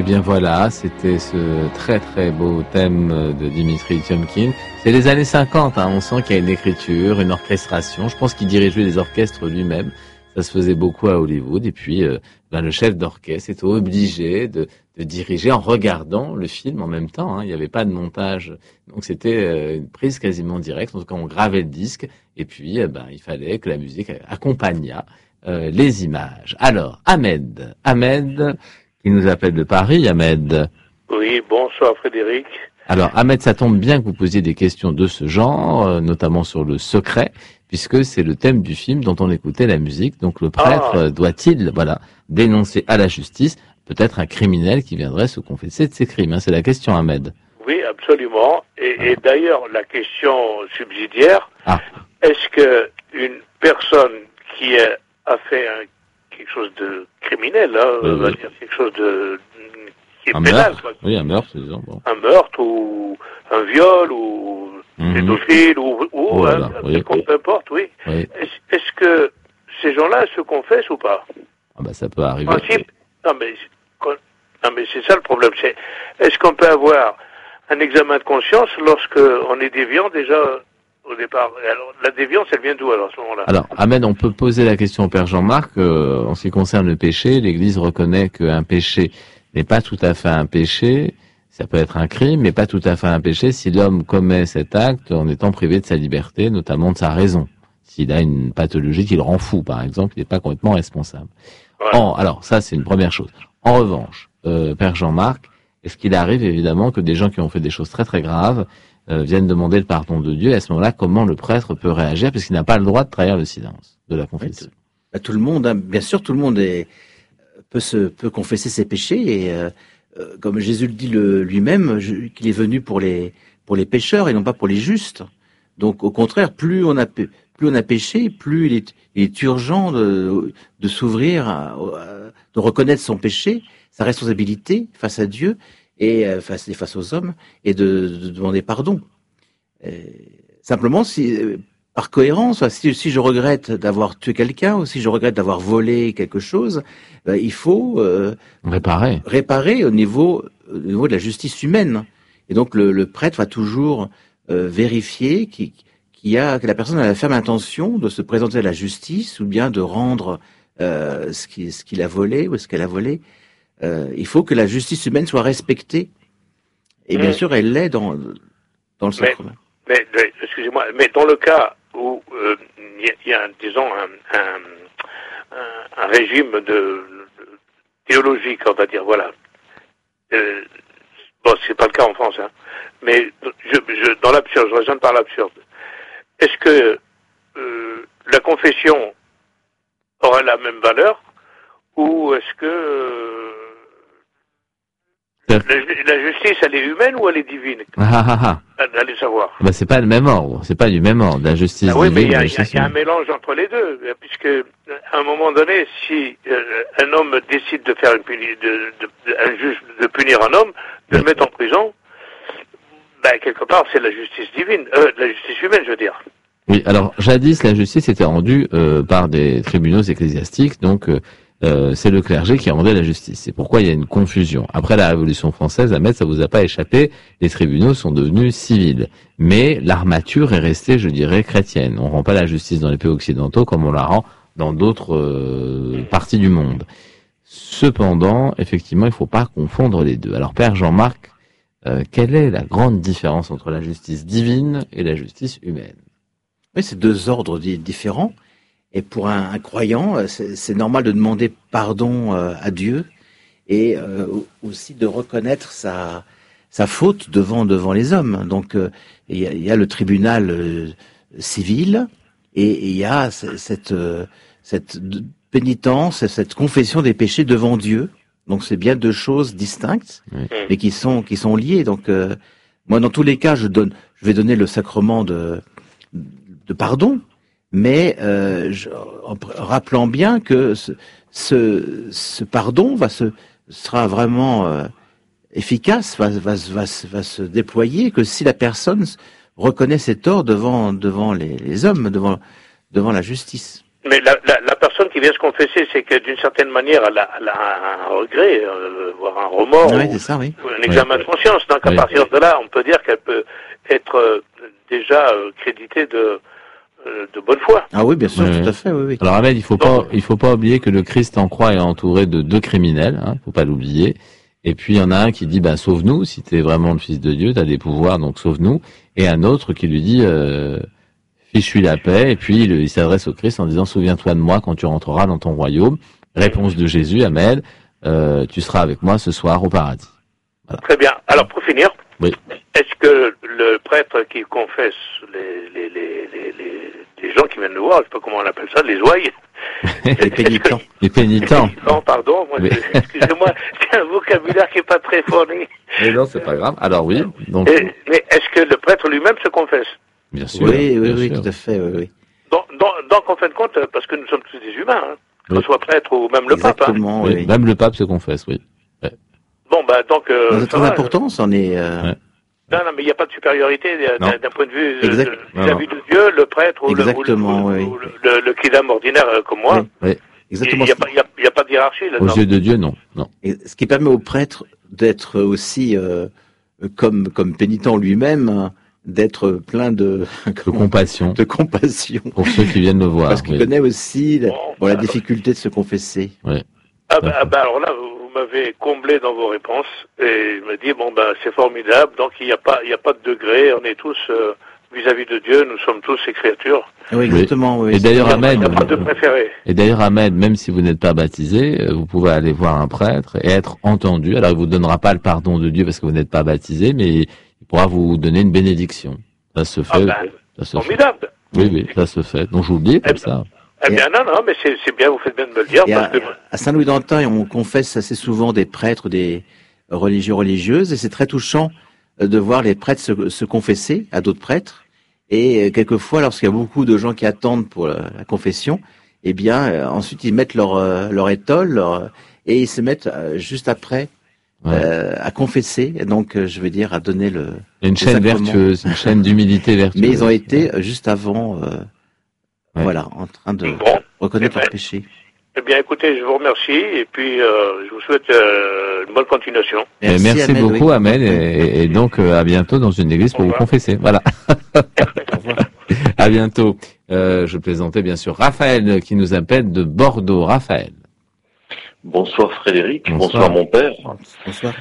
Eh bien voilà, c'était ce très très beau thème de Dimitri Tiomkin. C'est les années 50, on sent qu'il y a une écriture, une orchestration. Je pense qu'il dirigeait les orchestres lui-même. Ça se faisait beaucoup à Hollywood. Et puis, le chef d'orchestre était obligé de diriger en regardant le film en même temps. Il n'y avait pas de montage. Donc c'était une prise quasiment directe. En tout cas, on gravait le disque. Et puis, il fallait que la musique accompagnât les images. Alors, Ahmed, qui nous appelle de Paris, Ahmed. Oui, bonsoir Frédéric. Alors, Ahmed, ça tombe bien que vous posiez des questions de ce genre, notamment sur le secret, puisque c'est le thème du film dont on écoutait la musique. Donc, le prêtre doit-il, dénoncer à la justice peut-être un criminel qui viendrait se confesser de ses crimes? C'est la question, Ahmed. Oui, absolument. Et d'ailleurs, la question subsidiaire, est-ce que une personne qui a fait quelque chose de criminel, on va dire quelque chose qui est pénal, quoi. Oui, un meurtre, disons. Bon. Un meurtre ou un viol ou pédophile ou peu importe, oui. Est-ce que ces gens-là se confessent ou pas? Ça peut arriver. En principe, non mais c'est ça le problème. Est-ce qu'on peut avoir un examen de conscience lorsque on est déviant déjà au départ? Alors, la déviance, elle vient d'où alors à ce moment-là? Alors, Ahmed, on peut poser la question au Père Jean-Marc. En ce qui concerne le péché, l'Église reconnaît qu'un péché n'est pas tout à fait un péché. Ça peut être un crime, mais pas tout à fait un péché si l'homme commet cet acte en étant privé de sa liberté, notamment de sa raison. S'il a une pathologie qui le rend fou, par exemple, il n'est pas complètement responsable. Ouais. Alors, ça, c'est une première chose. En revanche, Père Jean-Marc, est-ce qu'il arrive évidemment que des gens qui ont fait des choses très très graves viennent demander le pardon de Dieu? Et à ce moment-là, comment le prêtre peut réagir, parce qu'il n'a pas le droit de trahir le silence de la confession? Tout le monde, bien sûr, tout le monde peut confesser ses péchés et comme Jésus le dit lui-même, qu'il est venu pour les pécheurs et non pas pour les justes. Donc au contraire, plus on a péché, plus il est urgent de s'ouvrir, de reconnaître son péché, sa responsabilité face à Dieu et face aux hommes et de demander pardon. Simplement, par cohérence, si je regrette d'avoir tué quelqu'un ou si je regrette d'avoir volé quelque chose, il faut réparer au niveau de la justice humaine. Et donc le prêtre va toujours vérifier que la personne a la ferme intention de se présenter à la justice ou bien de rendre ce qu'il a volé ou ce qu'elle a volé. Il faut que la justice humaine soit respectée. Et bien sûr, elle l'est dans le sacrement. Mais excusez-moi, mais dans le cas où il y a, disons, un régime théologique, on va dire, voilà. C'est pas le cas en France, mais dans l'absurde, je raisonne par l'absurde. Est-ce que la confession aura la même valeur ou est-ce que la justice, elle est humaine ou elle est divine? Allez savoir. C'est pas le même ordre, c'est pas du même ordre, la justice divine. Oui, mais il y a un mélange entre les deux, puisque à un moment donné, si un homme décide de faire un juge de punir un homme, de le mettre en prison, quelque part, c'est la justice divine, la justice humaine, je veux dire. Oui, alors jadis, la justice était rendue par des tribunaux ecclésiastiques, donc c'est le clergé qui rendait la justice. C'est pourquoi il y a une confusion. Après la Révolution française, Ahmed, ça vous a pas échappé, les tribunaux sont devenus civils. Mais l'armature est restée, je dirais, chrétienne. On rend pas la justice dans les pays occidentaux comme on la rend dans d'autres parties du monde. Cependant, effectivement, il faut pas confondre les deux. Alors, Père Jean-Marc, quelle est la grande différence entre la justice divine et la justice humaine? Oui, c'est deux ordres différents. Et pour un croyant, c'est normal de demander pardon à Dieu et aussi de reconnaître sa faute devant les hommes. Donc il y a le tribunal civil et il y a cette pénitence, cette confession des péchés devant Dieu. Donc c'est bien deux choses distinctes, mais qui sont liées. Donc moi, dans tous les cas, je vais donner le sacrement de pardon. Mais en rappelant bien que ce pardon sera vraiment efficace, va se déployer que si la personne reconnaît ses torts devant les hommes, devant la justice. Mais la personne qui vient se confesser, c'est que d'une certaine manière, elle a un regret, voire un remords, oui, c'est ça, oui. ou un examen de conscience. Donc à partir de là, on peut dire qu'elle peut être déjà créditée de bonne foi. Ah oui, bien sûr, tout à fait, oui, oui. Alors Ahmed, il faut pas oublier que le Christ en croix est entouré de 2 criminels, hein, faut pas l'oublier. Et puis il y en a un qui dit sauve-nous, si tu es vraiment le Fils de Dieu, tu as des pouvoirs, donc sauve-nous. Et un autre qui lui dit fiche-lui la paix, et puis il s'adresse au Christ en disant souviens-toi de moi quand tu rentreras dans ton royaume. Réponse de Jésus, Ahmed, tu seras avec moi ce soir au paradis. Voilà. Très bien. Alors pour finir, oui. Est-ce que le prêtre qui confesse les gens qui viennent nous voir, je sais pas comment on appelle ça, les ouailles, les pénitents. Les pénitents. Pardon, excusez-moi, c'est un vocabulaire qui est pas très fourni. Mais non, c'est pas grave. Alors oui. Donc... Mais est-ce que le prêtre lui-même se confesse? Bien sûr. Oui, tout à fait, oui. Donc en fin de compte, parce que nous sommes tous des humains, hein, qu'on soit prêtre ou même le pape. Exactement, oui. Même le pape se confesse, oui. Ouais. Bon, donc... c'est très important, c'en est... Non, mais il n'y a pas de supériorité d'un point de vue vis-à-vis de Dieu, le prêtre ou le kidam ordinaire comme moi. Oui. Exactement. Il n'y a pas de hiérarchie là-dedans. Aux yeux de Dieu, non. Et ce qui permet au prêtre d'être aussi, comme pénitent lui-même, d'être plein de compassion. De compassion. Pour ceux qui viennent le voir. Parce qu'il connaît aussi la difficulté de se confesser. Oui. Alors là, vous m'avez comblé dans vos réponses et je me dis c'est formidable. Donc il n'y a pas de degré. On est tous vis-à-vis de Dieu. Nous sommes tous ses créatures. Oui, exactement. Oui. Et d'ailleurs, Ahmed, il n'y a pas de préféré. Et d'ailleurs, Ahmed, même si vous n'êtes pas baptisé, vous pouvez aller voir un prêtre et être entendu. Alors, il vous donnera pas le pardon de Dieu parce que vous n'êtes pas baptisé, mais il pourra vous donner une bénédiction. Ça se fait. Ça se formidable. Fait. Oui, ça se fait. Donc, je vous le dis comme ça. Eh bien, non, mais c'est bien, vous faites bien de me le dire. À Saint-Louis-d'Antin, on confesse assez souvent des prêtres, des religieuses, et c'est très touchant de voir les prêtres se confesser à d'autres prêtres. Et quelquefois, lorsqu'il y a beaucoup de gens qui attendent pour la confession, eh bien, ensuite ils mettent leur étole et ils se mettent juste après à confesser. Donc, je veux dire, à donner une chaîne vertueuse, une chaîne d'humilité vertueuse. Mais ils ont été juste avant. Voilà, en train de reconnaître leur péché. Eh bien, écoutez, je vous remercie et puis je vous souhaite une bonne continuation. Merci Ahmed, beaucoup, Ahmed, et donc à bientôt dans une église pour vous confesser. Voilà. Au revoir. À bientôt. Je plaisantais bien sûr Raphaël qui nous appelle de Bordeaux. Raphaël. Bonsoir Frédéric, bonsoir mon père. Bonsoir.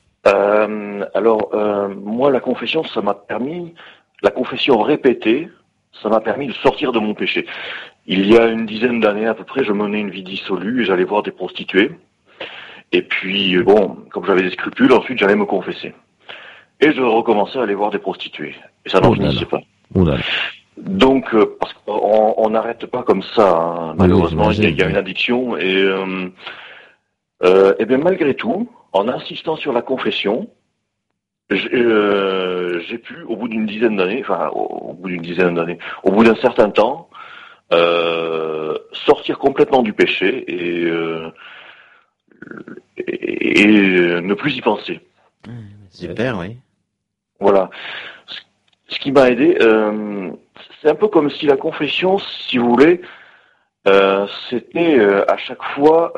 Alors, moi, la confession répétée, ça m'a permis de sortir de mon péché. Il y a une dizaine d'années à peu près, je menais une vie dissolue et j'allais voir des prostituées. Et puis, comme j'avais des scrupules, ensuite j'allais me confesser. Et je recommençais à aller voir des prostituées. Et ça n'en finissait pas. Donc, parce qu'on n'arrête pas comme ça. Hein. Malheureusement, il y a une addiction. Et bien malgré tout, en insistant sur la confession, j'ai pu, au bout d'un certain temps, sortir complètement du péché et ne plus y penser. Super, oui. Voilà. Ce qui m'a aidé, c'est un peu comme si la confession, si vous voulez, c'était à chaque fois,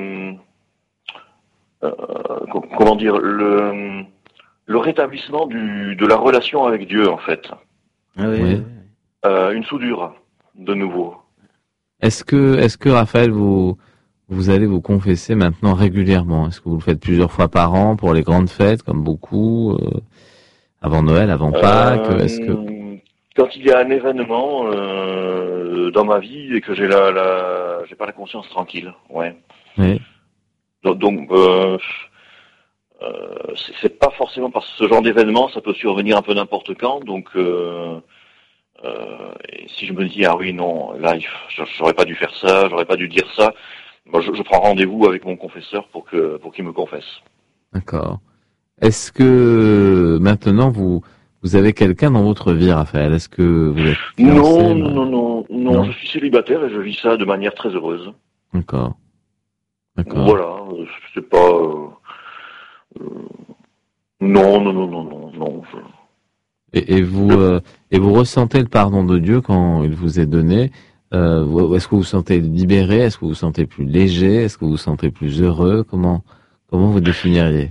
comment dire, le rétablissement de la relation avec Dieu, en fait. Ah oui. Une soudure, de nouveau. Est-ce que Raphaël, vous allez vous confesser maintenant régulièrement? Est-ce que vous le faites plusieurs fois par an pour les grandes fêtes, comme beaucoup, avant Noël, avant Pâques? Quand il y a un événement dans ma vie et que j'ai pas la conscience tranquille, ouais. Oui. Donc c'est pas forcément parce que ce genre d'événement, ça peut survenir un peu n'importe quand. Donc, et si je me dis ah oui non, là j'aurais pas dû faire ça, j'aurais pas dû dire ça, moi je prends rendez-vous avec mon confesseur pour qu'il me confesse. D'accord. Est-ce que maintenant vous avez quelqu'un dans votre vie, Raphaël? Est-ce que vous êtes fiancé? Non, je suis célibataire et je vis ça de manière très heureuse. D'accord. Voilà, c'est pas. Non. Et vous ressentez le pardon de Dieu quand il vous est donné. Est-ce que vous vous sentez libéré? Est-ce que vous vous sentez plus léger? Est-ce que vous vous sentez plus heureux? Comment vous définiriez?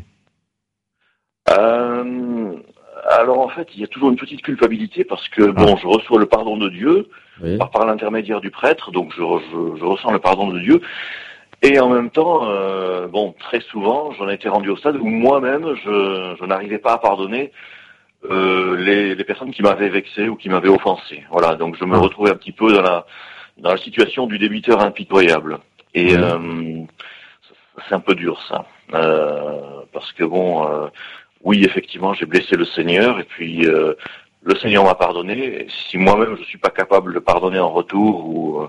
Alors en fait, il y a toujours une petite culpabilité parce que je reçois le pardon de Dieu par l'intermédiaire du prêtre, donc je ressens le pardon de Dieu. Et en même temps, très souvent, j'en ai été rendu au stade où moi-même, je n'arrivais pas à pardonner les personnes qui m'avaient vexé ou qui m'avaient offensé. Voilà, donc je me retrouvais un petit peu dans la situation du débiteur impitoyable. Et c'est un peu dur ça, parce que oui, effectivement, j'ai blessé le Seigneur, et puis le Seigneur m'a pardonné. Et si moi-même je suis pas capable de pardonner en retour,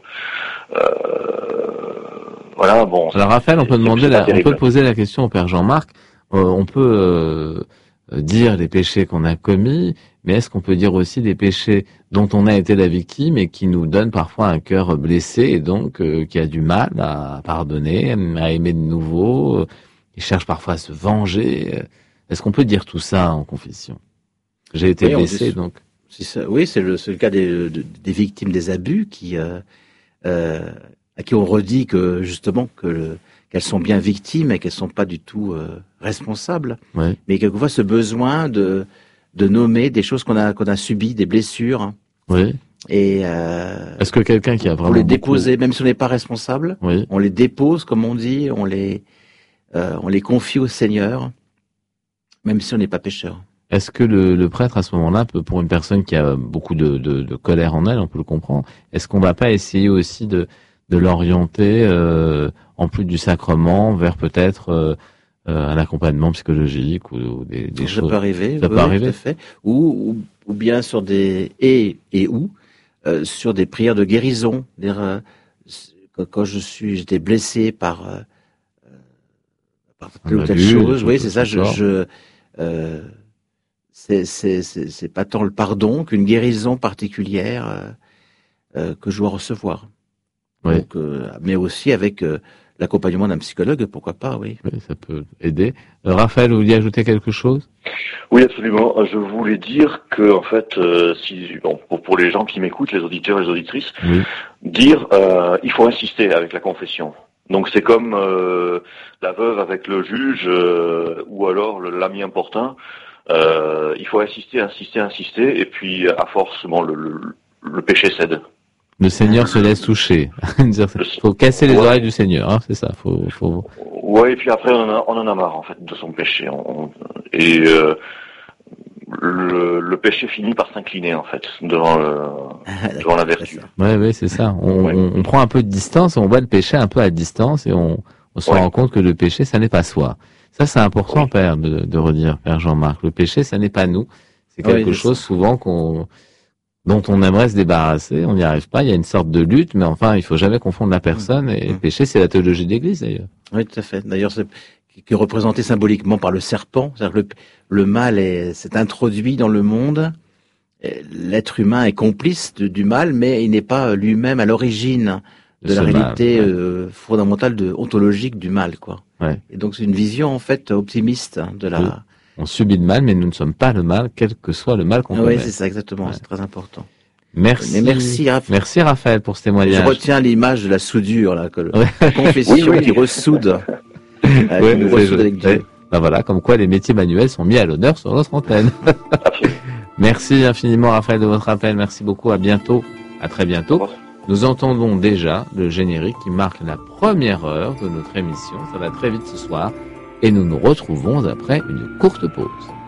Alors Raphaël, on peut poser la question au Père Jean-Marc. On peut dire les péchés qu'on a commis, mais est-ce qu'on peut dire aussi des péchés dont on a été la victime et qui nous donnent parfois un cœur blessé et donc qui a du mal à pardonner, à aimer de nouveau, qui cherche parfois à se venger? Est-ce qu'on peut dire tout ça en confession? J'ai été blessé, donc. Oui, c'est le cas des victimes des abus à qui on redit que justement qu'elles sont bien victimes et qu'elles sont pas du tout responsables. Ouais. Mais quelquefois ce besoin de nommer des choses qu'on a subies, des blessures. Oui. Et est-ce que quelqu'un qui a vraiment pour les déposer, même si on n'est pas responsable, on les dépose, comme on dit, on les confie au Seigneur, même si on n'est pas pécheur. Est-ce que le prêtre, à ce moment-là, peut, pour une personne qui a beaucoup de colère en elle, on peut le comprendre, est-ce qu'on va pas essayer aussi de l'orienter, en plus du sacrement, vers peut-être un accompagnement psychologique ou des choses? Ça peut arriver, ça peut arriver. Tout à fait. Ou bien sur des sur des prières de guérison. Quand j'étais blessé par telle ou telle chose, oui, c'est ça. C'est pas tant le pardon qu'une guérison particulière que je dois recevoir. Oui. Donc, mais aussi avec l'accompagnement d'un psychologue, pourquoi pas, oui. Oui, ça peut aider. Raphaël, vous vouliez ajouter quelque chose? Oui, absolument. Je voulais dire que, en fait, pour les gens qui m'écoutent, les auditeurs et les auditrices, il faut insister avec la confession. Donc c'est comme la veuve avec le juge ou alors l'ami importun. Il faut insister, et puis à force, le péché cède. Le Seigneur se laisse toucher. Il faut casser les oreilles du Seigneur, hein, c'est ça. Ouais, et puis après on en a marre en fait de son péché. Le péché finit par s'incliner en fait devant la vertu. Ouais, c'est ça. On prend un peu de distance, on voit le péché un peu à distance et on se rend compte que le péché, ça n'est pas soi. Ça, c'est important, Père, de redire, Père Jean-Marc. Le péché, ça n'est pas nous. C'est quelque chose souvent dont on aimerait se débarrasser. On n'y arrive pas. Il y a une sorte de lutte, mais enfin, il faut jamais confondre la personne. Et le péché, c'est la théologie de l'Église, d'ailleurs. Oui, tout à fait. D'ailleurs, qui est représenté symboliquement par le serpent. C'est-à-dire que le mal s'est introduit dans le monde. L'être humain est complice du mal, mais il n'est pas lui-même à l'origine de la réalité fondamentale ontologique du mal, quoi. Ouais. Et donc c'est une vision en fait optimiste de la. Oui. On subit le mal, mais nous ne sommes pas le mal, quel que soit le mal qu'on commet. Oui, c'est ça exactement. Ouais. C'est très important. Merci. Mais merci, merci Raphaël pour ce témoignage. Je retiens l'image de la soudure là, la confession qui ressoude. Nous ressoude avec Dieu. Ben voilà, comme quoi les métiers manuels sont mis à l'honneur sur notre antenne. Merci infiniment Raphaël de votre appel. Merci beaucoup. À bientôt. À très bientôt. Nous entendons déjà le générique qui marque la première heure de notre émission. Ça va très vite ce soir. Et nous nous retrouvons après une courte pause.